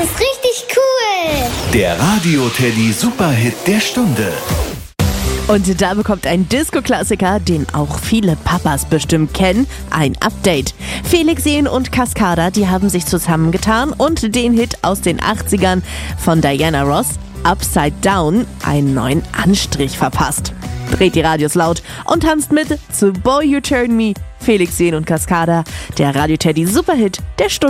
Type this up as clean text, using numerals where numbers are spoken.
ist richtig cool. Der Radio Teddy Superhit der Stunde. Und da bekommt ein Disco-Klassiker, den auch viele Papas bestimmt kennen, ein Update. Felix Jähn und Cascada, die haben sich zusammengetan und den Hit aus den 80ern von Diana Ross, Upside Down, einen neuen Anstrich verpasst. Dreht die Radios laut und tanzt mit zu Boy You Turn Me. Felix Jähn und Cascada, der Radio Teddy Superhit der Stunde.